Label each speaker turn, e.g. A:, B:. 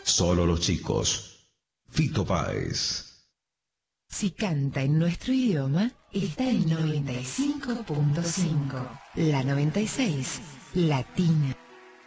A: Solo los chicos. Fito Páez.
B: Si canta en nuestro idioma, está en 95.5. La 96, Latina.